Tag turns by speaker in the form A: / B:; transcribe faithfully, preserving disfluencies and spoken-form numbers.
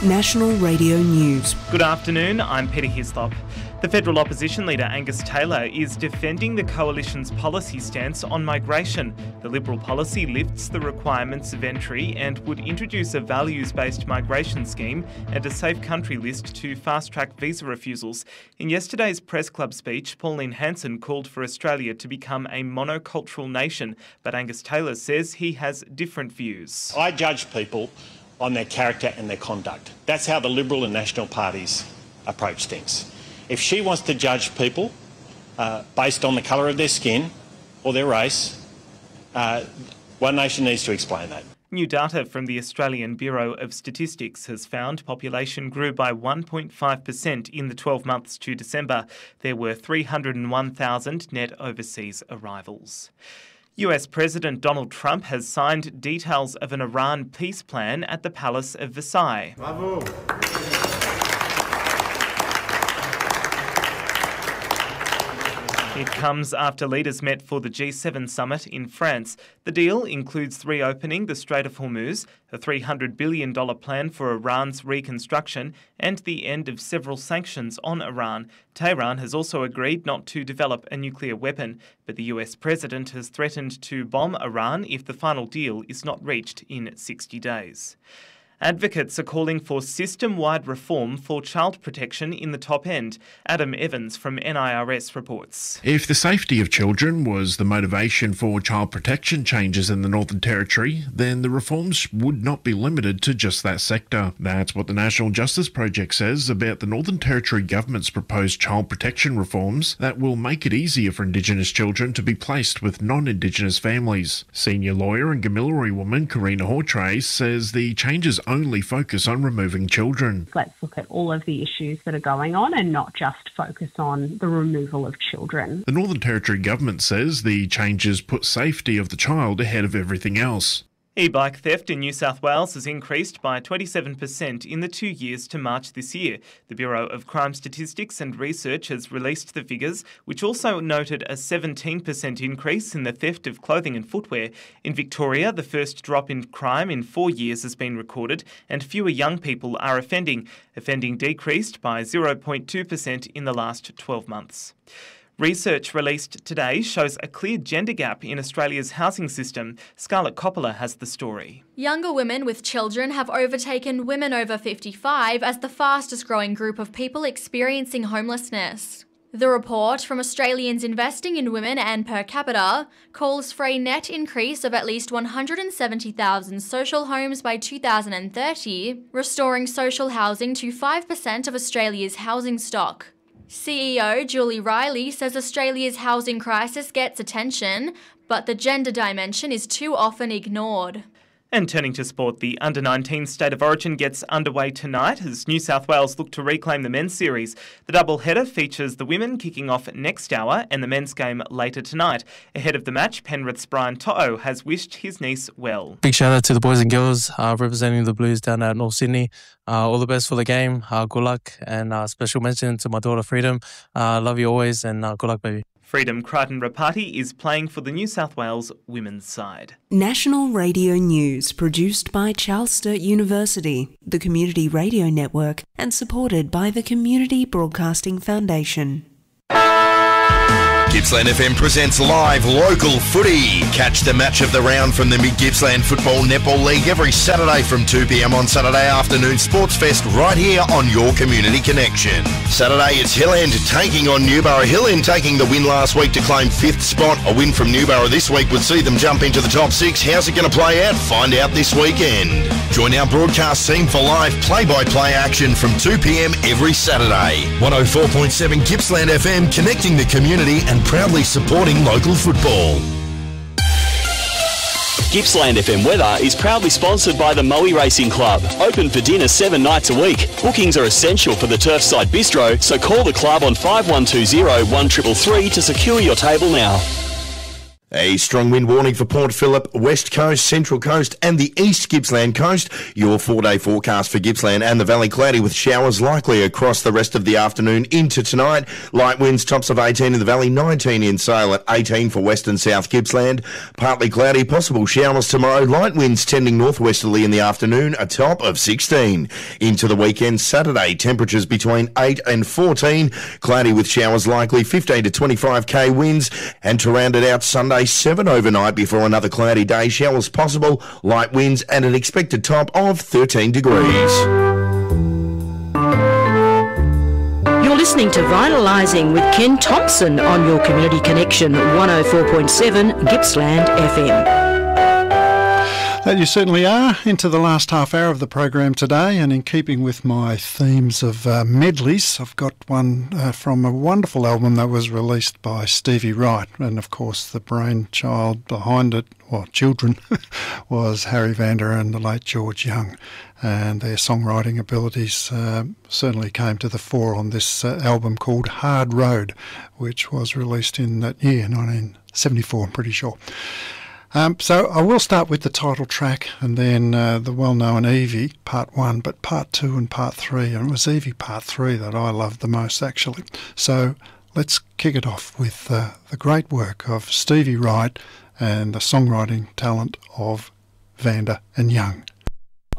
A: National Radio News.
B: Good afternoon, I'm Peter Hislop. The federal opposition leader Angus Taylor is defending the coalition's policy stance on migration. The Liberal policy lifts the requirements of entry and would introduce a values-based migration scheme and a safe country list to fast-track visa refusals. In yesterday's Press Club speech, Pauline Hanson called for Australia to become a monocultural nation, but Angus Taylor says he has different views.
C: I judge people on their character and their conduct. That's how the Liberal and National parties approach things. If she wants to judge people uh, based on the colour of their skin or their race, uh, One Nation needs to explain that.
B: New data from the Australian Bureau of Statistics has found population grew by one point five percent in the twelve months to December. There were three hundred one thousand net overseas arrivals. U S President Donald Trump has signed details of an Iran peace plan at the Palace of Versailles.
D: Bravo.
B: It comes after leaders met for the G seven summit in France. The deal includes reopening the Strait of Hormuz, a three hundred billion dollars plan for Iran's reconstruction, and the end of several sanctions on Iran. Tehran has also agreed not to develop a nuclear weapon, but the U S president has threatened to bomb Iran if the final deal is not reached in sixty days. Advocates are calling for system-wide reform for child protection in the top end. Adam Evans from N I R S reports.
E: If the safety of children was the motivation for child protection changes in the Northern Territory, then the reforms would not be limited to just that sector. That's what the National Justice Project says about the Northern Territory government's proposed child protection reforms that will make it easier for Indigenous children to be placed with non-Indigenous families. Senior lawyer and Gamilaroi woman Karina Hortray says the changes only focus on removing children.
F: Let's look at all of the issues that are going on and not just focus on the removal of children.
E: The Northern Territory government says the changes put safety of the child ahead of everything else.
B: E-bike theft in New South Wales has increased by twenty-seven percent in the two years to March this year. The Bureau of Crime Statistics and Research has released the figures, which also noted a seventeen percent increase in the theft of clothing and footwear. In Victoria, the first drop in crime in four years has been recorded, and fewer young people are offending. Offending decreased by zero point two percent in the last twelve months. Research released today shows a clear gender gap in Australia's housing system. Scarlett Coppola has the story.
G: Younger women with children have overtaken women over fifty-five as the fastest growing group of people experiencing homelessness. The report from Australians Investing in Women and Per Capita calls for a net increase of at least one hundred seventy thousand social homes by two thousand thirty, restoring social housing to five percent of Australia's housing stock. C E O Julie Riley says Australia's housing crisis gets attention, but the gender dimension is too often ignored.
B: And turning to sport, the under nineteen State of Origin gets underway tonight as New South Wales look to reclaim the men's series. The double-header features the women kicking off next hour and the men's game later tonight. Ahead of the match, Penrith's Brian To'o has wished his niece well.
H: Big shout out to the boys and girls uh, representing the Blues down at North Sydney. Uh, all the best for the game. Uh, good luck, and uh, special mention to my daughter Freedom. Uh, love you always, and uh, good luck, baby.
B: Freedom Crichton Rapati is playing for the New South Wales women's side.
A: National Radio News, produced by Charles Sturt University, the Community Radio Network, and supported by the Community Broadcasting Foundation.
I: Gippsland F M presents live local footy. Catch the match of the round from the Mid-Gippsland Football Netball League every Saturday from two p.m. on Saturday afternoon Sports Fest right here on your Community Connection. Saturday it's Hill End taking on Newborough. Hill End taking the win last week to claim fifth spot. A win from Newborough this week would see them jump into the top six. How's it going to play out? Find out this weekend. Join our broadcast team for live play-by-play action from two p.m. every Saturday. one oh four point seven Gippsland F M, connecting the community and proudly supporting local football.
J: Gippsland F M weather is proudly sponsored by the Moe Racing Club. Open for dinner seven nights a week. Bookings are essential for the Turfside Bistro, so call the club on five one two zero one three three three to secure your table now.
I: A strong wind warning for Port Phillip, West Coast, Central Coast and the East Gippsland Coast. Your four-day forecast for Gippsland and the Valley cloudy with showers likely across the rest of the afternoon into tonight. Light winds, tops of eighteen in the Valley, nineteen in Sale at eighteen for West and South Gippsland. Partly cloudy, possible showers tomorrow. Light winds tending northwesterly in the afternoon, a top of sixteen. Into the weekend, Saturday, temperatures between eight and fourteen. Cloudy with showers likely, fifteen to twenty-five k winds. And to round it out, Sunday, seven overnight before another cloudy day. Showers possible, light winds and an expected top of thirteen degrees.
D: You're listening to Vitalising with Ken Thompson on your Community Connection one oh four point seven Gippsland F M.
K: That you certainly are. Into the last half hour of the program today, and in keeping with my themes of uh, medleys, I've got one uh, from a wonderful album that was released by Stevie Wright, and of course the brainchild behind it, well, children, was Harry Vanda and the late George Young, and their songwriting abilities uh, certainly came to the fore on this uh, album called Hard Road, which was released in that year, nineteen seventy-four, I'm pretty sure. Um, so I will start with the title track and then uh, the well-known Evie, part one, but part two and part three, and it was Evie part three that I loved the most, actually. So let's kick it off with uh, the great work of Stevie Wright and the songwriting talent of Vanda and Young.